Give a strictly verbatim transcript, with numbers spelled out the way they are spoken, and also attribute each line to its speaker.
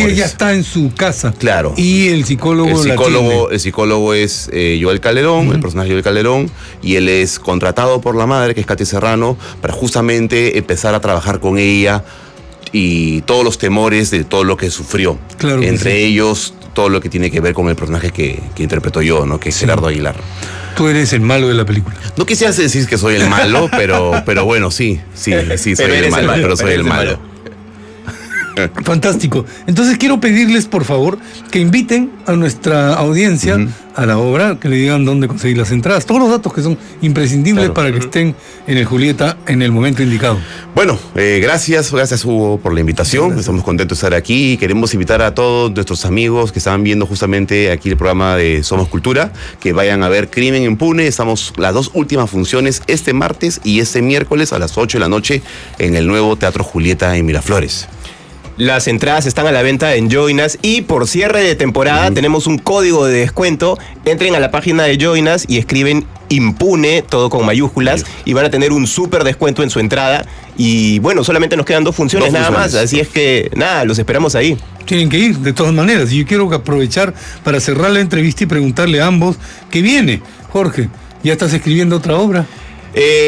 Speaker 1: temores.
Speaker 2: ella está en su casa.
Speaker 1: Claro.
Speaker 2: Y el psicólogo
Speaker 1: El
Speaker 2: la
Speaker 1: psicólogo,
Speaker 2: atiende.
Speaker 1: el psicólogo es eh, Joel Calderón, uh-huh. el personaje Joel Calderón, y él es contratado por la madre, que es Katy Serrano, para justamente empezar a trabajar con ella y todos los temores de todo lo que sufrió.
Speaker 2: Claro que
Speaker 1: Entre
Speaker 2: sí.
Speaker 1: ellos, todo lo que tiene que ver con el personaje que, que interpreto yo, ¿no? Que es sí. Gerardo Aguilar.
Speaker 2: Tú eres el malo de la película.
Speaker 1: No quisiera decir que soy el malo, pero, pero bueno, sí, sí, sí, soy el malo, el malo, pero soy el malo. malo.
Speaker 2: Fantástico. Entonces quiero pedirles, por favor, que inviten a nuestra audiencia uh-huh. a la obra, que le digan dónde conseguir las entradas, todos los datos que son imprescindibles claro. para que uh-huh. estén en el Julieta en el momento indicado.
Speaker 1: Bueno, eh, gracias, gracias Hugo por la invitación. Gracias. Estamos contentos de estar aquí y queremos invitar a todos nuestros amigos que estaban viendo justamente aquí el programa de Somos Cultura, que vayan a ver Crimen Impune. Estamos las dos últimas funciones este martes y este miércoles a las ocho de la noche en el nuevo Teatro Julieta en Miraflores.
Speaker 3: Las entradas están a la venta en Joinas y por cierre de temporada uh-huh. tenemos un código de descuento. Entren a la página de Joinas y escriben Impune, todo con mayúsculas, uh-huh. y van a tener un súper descuento en su entrada. Y bueno, solamente nos quedan dos funciones, dos nada funciones. más, así es que nada, los esperamos ahí.
Speaker 2: Tienen que ir, de todas maneras. Y yo quiero aprovechar para cerrar la entrevista y preguntarle a ambos qué viene. Jorge, ¿ya estás escribiendo otra obra?
Speaker 3: Eh...